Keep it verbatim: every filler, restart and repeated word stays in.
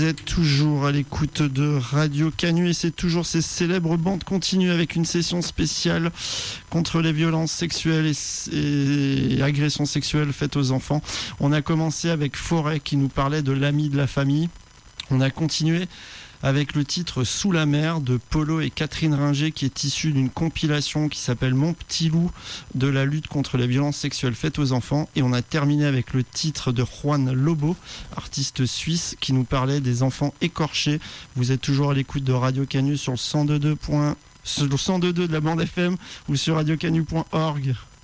êtes toujours à l'écoute de Radio Canu et c'est toujours ces célèbres bandes continues avec une session spéciale contre les violences sexuelles et, et agressions sexuelles faites aux enfants. On a commencé avec Forêt qui nous parlait de l'ami de la famille. On a continué avec le titre Sous la mer de Polo et Catherine Ringer qui est issu d'une compilation qui s'appelle Mon petit loup de la lutte contre les violences sexuelles faites aux enfants. Et on a terminé avec le titre de Juan Lobo, artiste suisse, qui nous parlait des enfants écorchés. Vous êtes toujours à l'écoute de Radio Canu sur le cent deux point deux sur le cent deux point deux de la bande F M ou sur radio canu point org.